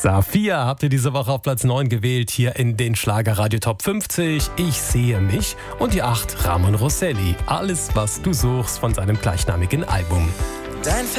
Saphia habt ihr diese Woche auf Platz 9 gewählt, hier in den Schlagerradio Top 50. Ich sehe mich. Und die 8 Ramon Rosselli. Alles, was du suchst von seinem gleichnamigen Album.